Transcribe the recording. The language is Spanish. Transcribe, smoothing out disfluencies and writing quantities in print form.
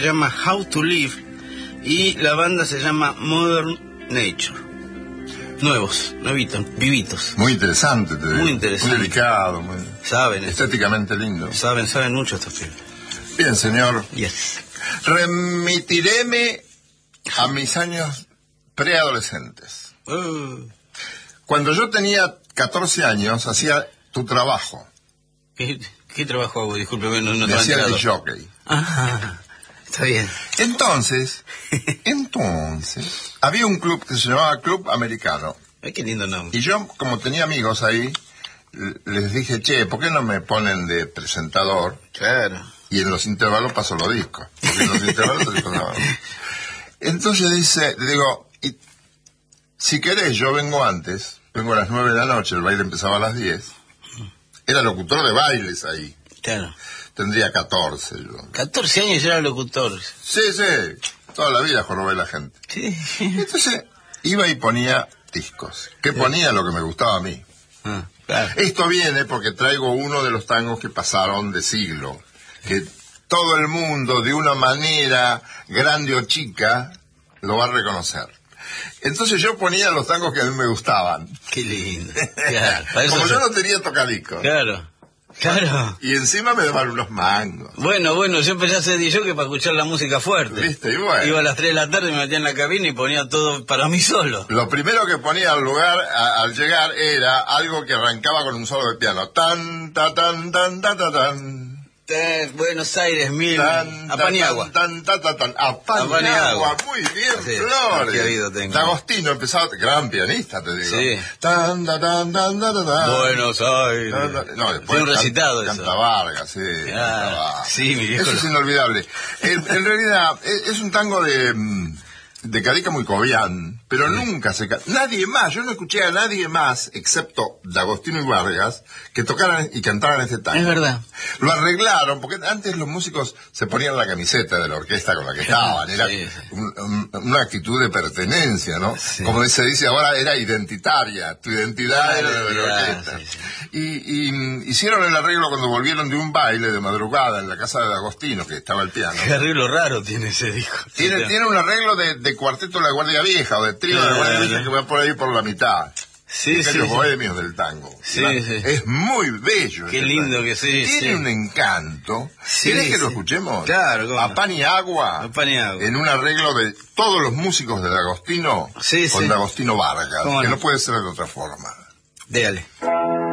llama How to Live y la banda se llama Modern Nature. Nuevos, novitos, vivitos. Muy interesante, te digo. Muy interesante. Muy delicado, muy Saben. estéticamente lindo. Saben mucho estos pibes. Bien, señor. Yes. Remitireme a mis años preadolescentes. Cuando yo tenía 14 años, hacía tu trabajo. ¿Qué trabajo hago? Discúlpeme, no Me hacía el jockey. Ah, está bien. Entonces, había un club que se llamaba Club Americano. Ay, qué lindo nombre. Y yo, como tenía amigos ahí, les dije, che, ¿por qué no me ponen de presentador? Claro. Y en los intervalos paso los discos. Porque en los intervalos los discos no. Entonces le digo, si querés, yo vengo antes, vengo a las 9 de la noche, el baile empezaba a las 10. Era locutor de bailes ahí. Claro. Tendría 14 yo. 14 años ya era locutor. Sí, toda la vida jorobé la gente. Sí. Entonces, iba y ponía discos. ¿Qué ponía? Lo que me gustaba a mí. Claro. Esto viene porque traigo uno de los tangos que pasaron de siglo. Que todo el mundo, de una manera grande o chica, lo va a reconocer. Entonces yo ponía los tangos que a mí me gustaban. Qué lindo. Claro. Como yo no tenía tocadiscos. Claro. Y encima me daban unos mangos. Bueno, yo empecé a hacer DJ para escuchar la música fuerte. ¿Viste? Y bueno. Iba a las 3 de la tarde, me metía en la cabina y ponía todo para mí solo. Lo primero que ponía al lugar, al llegar, era algo que arrancaba con un solo de piano. Tan, ta, tan, tan, ta, ta, tan. Buenos Aires, Apaniagua. Apaniagua, muy bien, sí, Flores. qué oído tengo. D'Agostino empezaba, gran pianista, te digo. Sí. Tan, ta, tan, tan, ta, ta, tan. Buenos Aires. No, después un recitado canta eso. Vargas, sí. Sí, mi viejo. Eso es inolvidable. En realidad, es un tango de Cadica muy cobián, pero nunca nadie más, yo no escuché a nadie más, excepto D'Agostino y Vargas, que tocaran y cantaran este tango. Es verdad. Lo arreglaron, porque antes los músicos se ponían la camiseta de la orquesta con la que estaban, era una actitud de pertenencia, ¿no? Sí. Como se dice ahora, era identitaria, tu identidad era de la orquesta. Sí. Y hicieron el arreglo cuando volvieron de un baile de madrugada en la casa de D'Agostino, que estaba el piano. Qué arreglo raro tiene ese disco. Tiene un arreglo de cuarteto de la Guardia Vieja, o de trío de la Guardia Vieja, que va por ahí por la mitad. Los bohemios del tango. Sí. Es muy bello. Qué lindo tango. Que sí. Tiene un encanto. Sí, ¿Querés que lo escuchemos? Claro. A Pan y Agua. En un arreglo de todos los músicos de D'Agostino con D'Agostino Vargas. Que no puede ser de otra forma. Déjale.